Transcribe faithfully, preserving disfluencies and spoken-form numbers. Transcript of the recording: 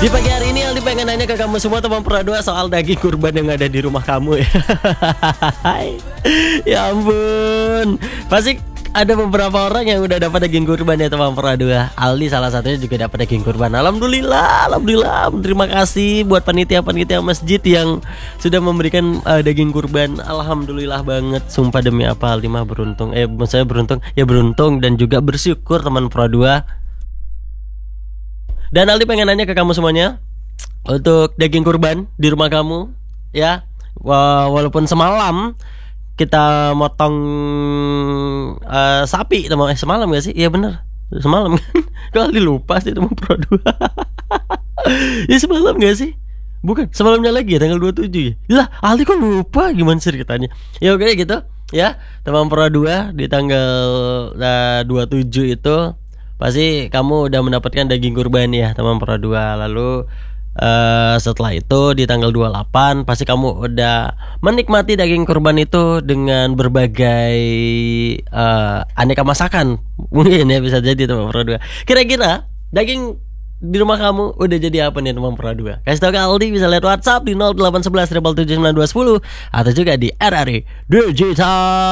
Di pagi hari ini Aldi pengen nanya ke kamu semua teman Produa soal daging kurban yang ada di rumah kamu ya. Ya ampun. Pasti ada beberapa orang yang udah dapat daging kurban ya teman Produa. Aldi salah satunya juga dapat daging kurban. Alhamdulillah, alhamdulillah. Terima kasih buat panitia-panitia masjid yang sudah memberikan uh, daging kurban. Alhamdulillah banget. Sumpah demi apa Aldi mah beruntung. Eh, saya beruntung. Ya beruntung dan juga bersyukur teman Produa. Dan Aldi pengen nanya ke kamu semuanya, untuk daging kurban di rumah kamu ya, walaupun semalam kita motong uh, sapi teman, eh semalam gak sih? Iya bener, semalam kan. Kok Aldi lupa sih teman Produa. Ya semalam gak sih? Bukan, semalamnya lagi ya, tanggal dua puluh tujuh ya. Lah Aldi kok lupa, gimana ceritanya? Ya oke gitu ya, teman Produa di tanggal uh, dua puluh tujuh itu pasti kamu udah mendapatkan daging kurban ya teman Produa. Lalu uh, setelah itu di tanggal dua puluh delapan pasti kamu udah menikmati daging kurban itu dengan berbagai uh, aneka masakan. Mungkin ya bisa jadi teman Produa. Kira-kira daging di rumah kamu udah jadi apa nih teman Produa? Kasih tau ke Aldi, bisa lihat WhatsApp di nol delapan satu satu tujuh tujuh sembilan dua satu nol atau juga di R R I Digital.